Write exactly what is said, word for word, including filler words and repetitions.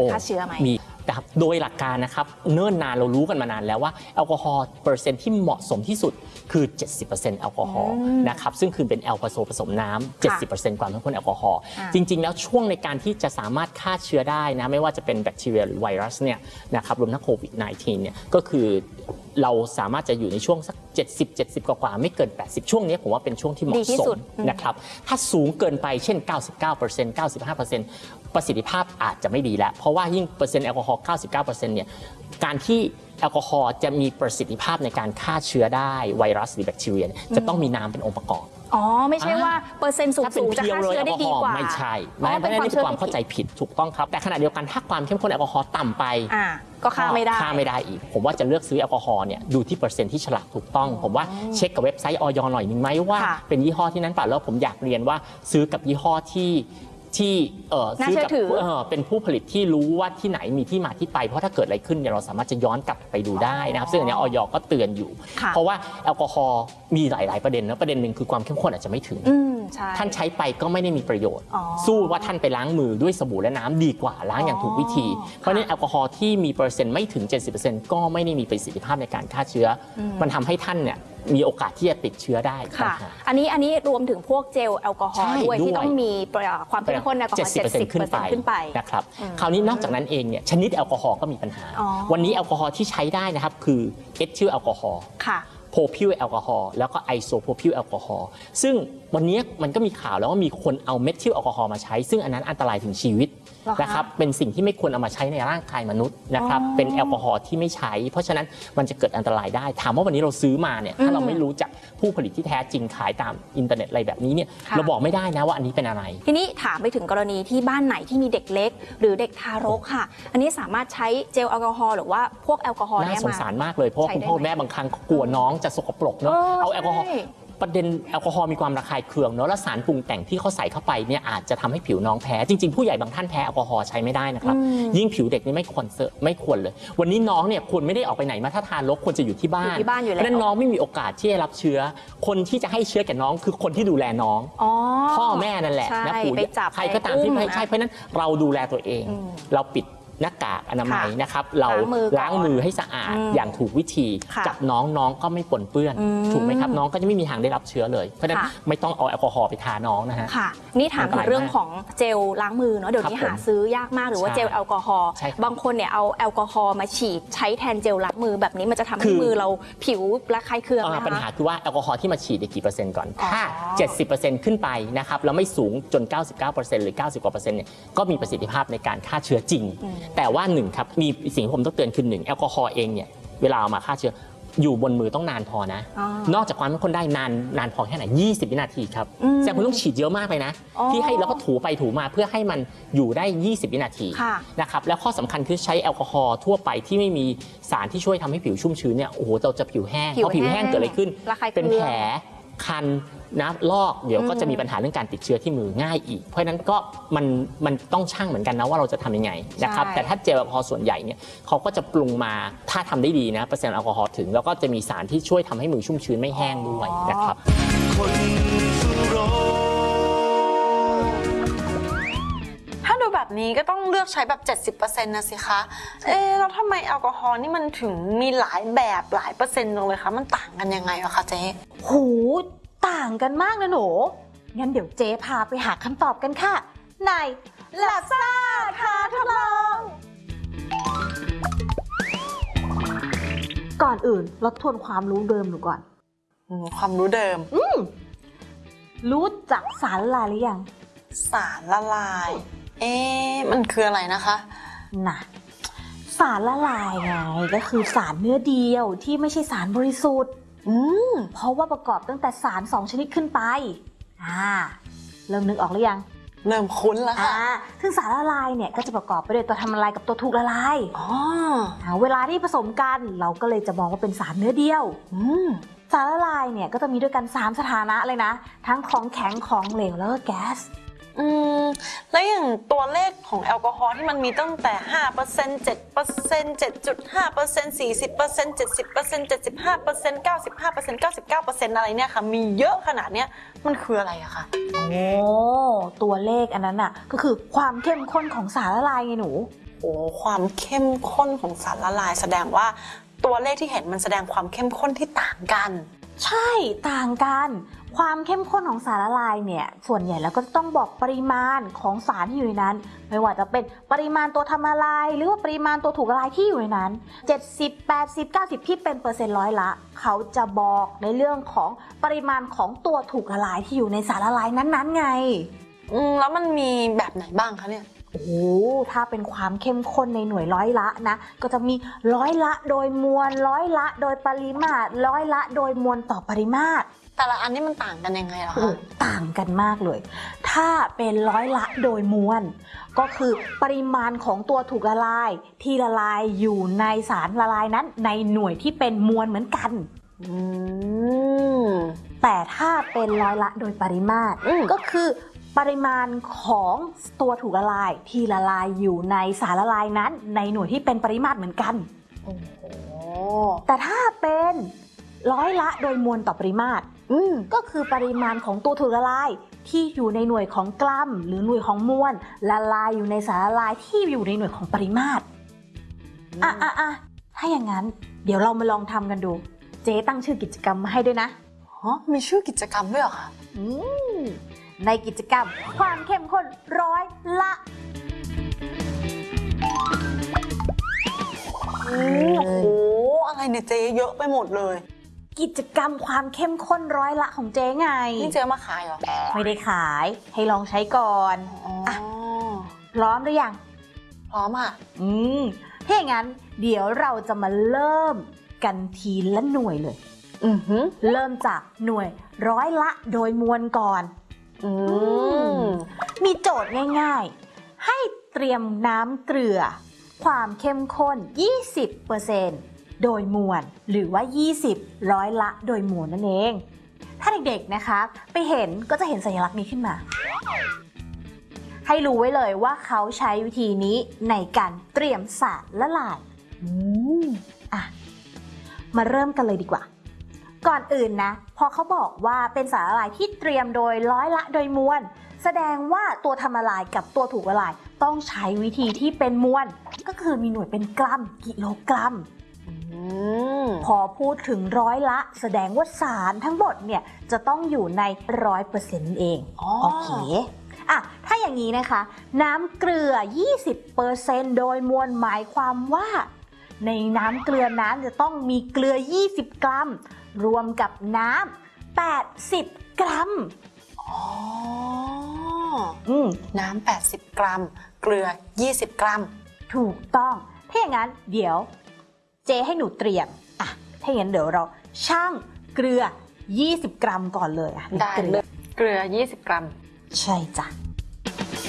ฆ่าเชื้อไหมมีนะครับโดยหลักการนะครับเนิ่นนานเรารู้กันมานานแล้วว่าแอลกอฮอล์เปอร์เซ็นต์ที่เหมาะสมที่สุดคือ เจ็ดสิบเปอร์เซ็นต์ แอลกอฮอล์นะครับซึ่งคือเป็นแอลกอฮอล์ผสมน้ำ เจ็ดสิบเปอร์เซ็นต์ ความเข้มข้นแอลกอฮอล์จริงๆแล้วช่วงในการที่จะสามารถฆ่าเชื้อได้นะไม่ว่าจะเป็นแบคทีเรียหรือไวรัสเนี่ยนะครับรวมทั้งโควิด สิบเก้า เนี่ยก็คือเราสามารถจะอยู่ในช่วงสักเจ็ดสิบ เจ็ดสิบกว่าๆไม่เกินแปดสิบช่วงนี้ผมว่าเป็นช่วงที่เหมาะสมนะครับถ้าสูงเกินไปเช่น เก้าสิบเก้าเปอร์เซ็นต์ เก้าสิบห้าเปอร์เซ็นต์ ประสิทธิภาพอาจจะไม่ดีแล้วเพราะว่ายิ่งเปอร์เซ็นต์แอลกอฮอล์ เก้าสิบเก้าเปอร์เซ็นต์ เนี่ยการที่แอลกอฮอล์จะมีประสิทธิภาพในการฆ่าเชื้อได้ไวรัสหรือแบคทีเรียจะต้องมีน้ำเป็นองค์ประกอบอ๋อไม่ใช่ว่าเปอร์เซ็นต์สูงๆจะฆ่าเชื้อได้ดีกว่าไม่ใช่ไม่ไม่ได้เป็นความเข้าใจผิดถูกต้องครับแต่ขณะเดียวกันถ้าความเข้มข้นแอลกอฮอล์ต่ำไปก็ฆ่าไม่ได้ฆ่าไม่ได้อีกผมว่าจะเลือกซื้อแอลกอฮอล์เนี่ยดูที่เปอร์เซ็นต์ที่ฉลากถูกต้องผมว่าเช็คกับเว็บไซต์อย.หน่อยนึงไหมว่าเป็นยี่ห้อที่นั้นป่ะแล้วผมอยากเรียนว่าซื้อกับยี่ห้อที่ที่เออซื้อกับเออเป็นผู้ผลิตที่รู้ว่าที่ไหนมีที่มาที่ไปเพราะถ้าเกิดอะไรขึ้นเนี่ยเราสามารถจะย้อนกลับไปดูได้นะครับซึ่งอันนี้อย.ก็เตือนอยู่เพราะว่าแอลกอฮอล์มีหลายๆประเด็นนะประเด็นหนึ่งคือความเข้มข้นอาจจะไม่ถึงท่านใช้ไปก็ไม่ได้มีประโยชน์สู้ว่าท่านไปล้างมือด้วยสบู่และน้ำดีกว่าล้างอย่างถูกวิธีเพราะฉะนั้นแอลกอฮอล์ที่มีเปอร์เซ็นต์ไม่ถึง เจ็ดสิบเปอร์เซ็นต์ ก็ไม่ได้มีประสิทธิภาพในการฆ่าเชื้อมันทำให้ท่านเนี่ยมีโอกาสที่จะติดเชื้อได้ค่ะอันนี้อันนี้รวมถึงพวกเจลแอลกอฮอล์ด้วยที่ต้องมีความเข้มข้นแอลกอฮอล์ เจ็ดสิบเปอร์เซ็นต์ ขึ้นไปนะครับคราวนี้นอกจากนั้นเองเนี่ยชนิดแอลกอฮอล์ก็มีปัญหาวันนี้แอลกอฮอล์ที่ใช้ได้นะครับคือเอทิลแอลกอฮอล์โพพิลแอลกอฮอล์แล้วก็ไอโซโพพิลแอลกอฮอล์ซึ่งวันนี้มันก็มีข่าวแล้วว่ามีคนเอาเมทิลแอลกอฮอล์มาใช้ซึ่งอันนั้นอันตรายถึงชีวิตนะครับเป็นสิ่งที่ไม่ควรเอามาใช้ในร่างกายมนุษย์นะครับเป็นแอลกอฮอล์ที่ไม่ใช้เพราะฉะนั้นมันจะเกิดอันตรายได้ถามว่าวันนี้เราซื้อมาเนี่ยถ้าเราไม่รู้จักผู้ผลิตที่แท้จริงขายตามอินเทอร์เน็ตอะไรแบบนี้เนี่ยเราบอกไม่ได้นะว่าอันนี้เป็นอะไรทีนี้ถามไปถึงกรณีที่บ้านไหนที่มีเด็กเล็กหรือเด็กทารกค่ะอันนี้สามารถใช้เจลแอลกอฮอล์หรือว่าพวกแอลกอฮอล์น่าสงสารมากเลยเพราะคุณพ่อแม่บางครั้งกลัวน้องจะสกปรกเนาะเอาแอลกอฮอล์ประเด็นแอลกอฮอล์มีความระคายเคืองเนาะและสารปรุงแต่งที่เขาใส่เข้าไปเนี่ยอาจจะทำให้ผิวน้องแพ้จริงๆผู้ใหญ่บางท่านแพ้แอลกอฮอล์ใช้ไม่ได้นะครับยิ่งผิวเด็กนี่ไม่ควรไม่ควรเลยวันนี้น้องเนี่ยควรไม่ได้ออกไปไหนมาถ้าทานรกควรจะอยู่ที่บ้านนั่นน้องไม่มีโอกาสที่จะรับเชื้อคนที่จะให้เชื้อแก่น้องคือคนที่ดูแลน้องพ่อแม่นั่นแหละนะปู่ใครก็ตามที่ใช่เพราะนั้นเราดูแลตัวเองเราปิดหน้ากากอนามัยนะครับเราล้างมือให้สะอาดอย่างถูกวิธีจับน้องน้องก็ไม่ปนเปื้อนถูกไหมครับน้องก็จะไม่มีทางได้รับเชื้อเลยเพราะฉะนั้นไม่ต้องเอาแอลกอฮอล์ไปทาน้องนะฮะค่ะนี่ถามถึงเรื่องของเจลล้างมือเนาะเดี๋ยวนี้หาซื้อยากมากหรือว่าเจลแอลกอฮอล์บางคนเนี่ยเอาแอลกอฮอล์มาฉีดใช้แทนเจลล้างมือแบบนี้มันจะทำให้มือเราผิวระคายเคืองนะคะปัญหาคือว่าแอลกอฮอล์ที่มาฉีดกี่เปอร์เซ็นต์ก่อนถ้า เจ็ดสิบเปอร์เซ็นต์ ขึ้นไปนะครับแล้วไม่สูงจน เก้าสิบเก้าเปอร์เซ็นต์ หรือ เก้าสิบกว่าเปอร์เซ็นต์เนี่ยก็มีประสิทธิภาพในการฆ่าเชื้อจริงแต่ว่าหนึ่งครับมีสิ่งที่ผมต้องเตือนคือหนึ่งแอลกอฮอล์เองเนี่ยเวลาเอามาฆ่าเชื้ออยู่บนมือต้องนานพอนะนอกจากความเข้มข้นได้นานนานพอแค่ไหนยี่สิบวินาทีครับแสดงคุณต้องฉีดเยอะมากเลยนะที่ให้แล้วก็ถูไปถูมาเพื่อให้มันอยู่ได้ยี่สิบวินาทีนะครับแล้วข้อสำคัญคือใช้แอลกอฮอล์ทั่วไปที่ไม่มีสารที่ช่วยทำให้ผิวชุ่มชื้นเนี่ยโอ้โหเราจะผิวแห้งพอผิวแห้งเกิดอะไรขึ้นเป็นแผลคันนะลอกเดี๋ยวก็จะมีปัญหาเรื่องการติดเชื้อที่มือง่ายอีกเพราะฉะนั้นก็มันมันต้องชั่งเหมือนกันนะว่าเราจะทำยังไงนะครับแต่ถ้าเจลแอลกอฮอล์ส่วนใหญ่เนี่ยเขาก็จะปรุงมาถ้าทำได้ดีนะเปอร์เซ็นต์แอลกอฮอล์ถึงแล้วก็จะมีสารที่ช่วยทำให้มือชุ่มชื้นไม่แห้งด้วยนะครับถ้าดูแบบนี้ก็ต้องเลือกใช้แบบ เจ็ดสิบเปอร์เซ็นต์ นะสิคะเอ๊ะแล้วทำไมแอลกอฮอล์นี่มันถึงมีหลายแบบหลายเปอร์เซ็นต์เลยคะมันต่างกันยังไงอะคะเจ๊หูต่างกันมากนะหนูงั้นเดี๋ยวเจ๊พาไปหาคำตอบกันค่ะในลาซ่าท้าทดลองก่อนอื่นเราทวนความรู้เดิมหนูก่อนความรู้เดิมอืมรู้จักสารละลายหรือยังสารละลายเอ๊ะมันคืออะไรนะคะน่ะสารละลายไงก็คือสารเนื้อเดียวที่ไม่ใช่สารบริสุทธิ์อืมเพราะว่าประกอบตั้งแต่สารสองชนิดขึ้นไปอ่าเริ่มนึกออกหรือยังเริ่มคุ้นแล้วค่ะอ่าซึ่งสารละลายเนี่ยก็จะประกอบไปด้วยตัวทำละลายกับตัวถูกละลายอ๋อเวลาที่ผสมกันเราก็เลยจะมองว่าเป็นสารเนื้อเดียวอืมสารละลายเนี่ยก็จะมีด้วยกันสามสถานะเลยนะทั้งของแข็งของเหลวแล้วก็แก๊สอืมแล้วอย่างตัวเลขของแอลกอฮอล์ที่มันมีตั้งแต่ ห้าเปอร์เซ็นต์ เจ็ดเปอร์เซ็นต์ เจ็ดจุดห้าเปอร์เซ็นต์ สี่สิบเปอร์เซ็นต์ เจ็ดสิบเปอร์เซ็นต์ เจ็ดสิบห้าเปอร์เซ็นต์ เก้าสิบห้าเปอร์เซ็นต์ เก้าสิบเก้าเปอร์เซ็นต์ อะไรเนี่ยค่ะมีเยอะขนาดเนี้ยมันคืออะไรอะคะโอ้ตัวเลขอันนั้นน่ะก็คือความเข้มข้นของสารละลายไงหนูโอ้ความเข้มข้นของสารละลายแสดงว่าตัวเลขที่เห็นมันแสดงความเข้มข้นที่ต่างกันใช่ต่างกันความเข้มข้นของสารละลายเนี่ยส่วนใหญ่แล้วก็ต้องบอกปริมาณของสารที่อยู่ในนั้นไม่ว่าจะเป็นปริมาณตัวทำละลายหรือว่าปริมาณตัวถูกละลายที่อยู่ในนั้นเจ็ดสิบ แปดสิบ เก้าสิบที่เป็นเปอร์เซ็นต์ร้อยละเขาจะบอกในเรื่องของปริมาณของตัวถูกละลายที่อยู่ในสารละลายนั้นๆไงอืมแล้วมันมีแบบไหนบ้างคะเนี่ยโอ้โหถ้าเป็นความเข้มข้นในหน่วยร้อยละนะก็จะมีร้อยละโดยมวลร้อยละโดยปริมาตรร้อยละโดยมวลต่อปริมาตรแต่ละอันนี้มันต่างกันยังไงล่ะคะต่างกันมากเลยถ้าเป็นร้อยละโดยมวลก็คือปริมาณของตัวถูกละลายที่ละลายอยู่ในสารละลายนั้นในหน่วยที่เป็นมวลเหมือนกันอืมแต่ถ้าเป็นร้อยละโดยปริมาตรก็คือปริมาณของตัวถูกละลายที่ละลายอยู่ในสารละลายนั้นในหน่วยที่เป็นปริมาตรเหมือนกันโอ้โหแต่ถ้าเป็นร้อยละโดยมวลต่อปริมาตรก็คือปริมาณของตัวถูกละลายที่อยู่ในหน่วยของกรัมหรือหน่วยของมวลละลายอยู่ในสารละลายที่อยู่ในหน่วยของปริมาตรอ่ะอ่ะอ่ะถ้าอย่างนั้นเดี๋ยวเรามาลองทำกันดูเจ๊ตั้งชื่อกิจกรรมมาให้ด้วยนะอ๋อมีชื่อกิจกรรมด้วยเหรอคะอืมในกิจกรรมความเข้มข้นร้อยละโอ้โหอะไรเนี่ยเจ๊เยอะไปหมดเลยกิจกรรมความเข้มข้นร้อยละของเจ๊ไงนี่เจ๊มาขายเหรอไม่ได้ขายให้ลองใช้ก่อนอ่ะพร้อมหรือยังพร้อมอ่ะอืมถ้าอย่างนั้นเดี๋ยวเราจะมาเริ่มกันทีละหน่วยเลยอือหือเริ่มจากหน่วยร้อยละโดยมวลก่อนอืมมีโจทย์ง่ายๆให้เตรียมน้ำเกลือความเข้มข้น ยี่สิบเปอร์เซ็นต์ โดยมวลหรือว่ายี่สิบร้อยละโดยมวลนั่นเองถ้าเด็กๆนะคะไปเห็นก็จะเห็นสัญลักษณ์นี้ขึ้นมาให้รู้ไว้เลยว่าเขาใช้วิธีนี้ในการเตรียมสารละลายอืมอ่ะมาเริ่มกันเลยดีกว่าก่อนอื่นนะพอเขาบอกว่าเป็นสารละลายที่เตรียมโดยร้อยละโดยมวลแสดงว่าตัวทำละลายกับตัวถูกละลายต้องใช้วิธีที่เป็นมวลก็คือมีหน่วยเป็นกรัมกิโลกรัมพอพูดถึงร้อยละแสดงว่าสารทั้งหมดเนี่ยจะต้องอยู่ในร้อยเปอร์เซ็นต์เองโอเคอ่ะถ้าอย่างนี้นะคะน้ำเกลือ ยี่สิบเปอร์เซ็นต์ โดยมวลหมายความว่าในน้ำเกลือนั้นจะต้องมีเกลือยี่สิบกรัมรวมกับน้ำแปดสิบกรัมอ๋ออืมน้ำแปดสิบกรัมเกลือยี่สิบกรัมถูกต้องถ้าอย่างนั้นเดี๋ยวเจให้หนูเตรียมอ่ะถ้าอย่างนั้นเดี๋ยวเราชั่งเกลือยี่สิบกรัมก่อนเลยอ่ะได้เลยเกลือยี่สิบกรัมใช่จ้ะ